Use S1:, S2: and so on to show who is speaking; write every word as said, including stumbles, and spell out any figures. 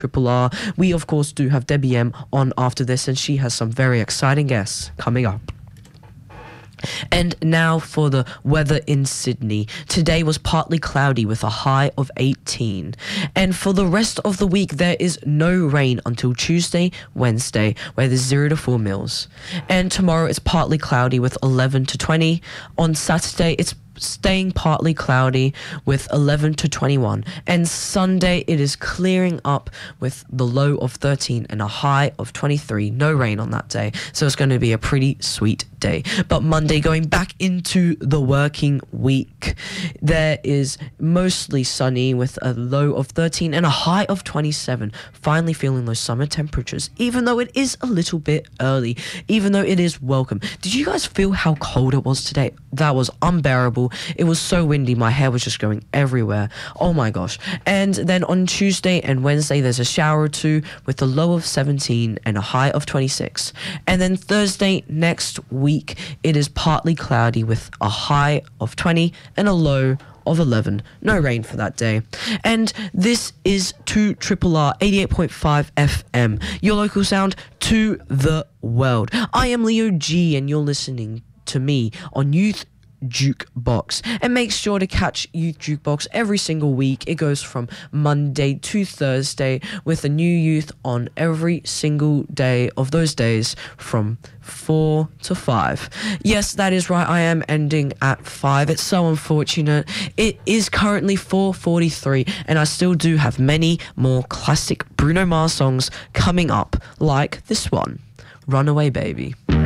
S1: Triple R. We, of course, do have Debbie M on after this, and she has some very exciting guests coming up. And now for the weather in Sydney. Today was partly cloudy with a high of eighteen. And for the rest of the week, there is no rain until Tuesday, Wednesday, where there's zero to four mils. And tomorrow it's partly cloudy with eleven to twenty. On Saturday, it's staying partly cloudy with eleven to twenty-one, and Sunday it is clearing up with the low of thirteen and a high of twenty-three. No rain on that day, so it's going to be a pretty sweet day. But Monday, going back into the working week, there is mostly sunny with a low of thirteen and a high of twenty-seven. Finally feeling those summer temperatures, even though it is a little bit early, even though it is welcome. Did you guys feel how cold it was today? That was unbearable. It was so windy, my hair was just going everywhere. Oh my gosh. And then on Tuesday and Wednesday, there's a shower or two with a low of seventeen and a high of twenty-six. And then Thursday next week, it is partly cloudy with a high of twenty and a low of eleven. No rain for that day. And this is two Triple R eighty-eight point five F M, your local sound to the world. I am Leo G, and you're listening to me on Youth Jukebox, and make sure to catch Youth Jukebox every single week. It goes from Monday to Thursday with a new youth on every single day of those days from four to five. Yes, that is right, I am ending at five. It's so unfortunate. It is currently four forty-three, and I still do have many more classic Bruno Mars songs coming up, like this one, Runaway Baby.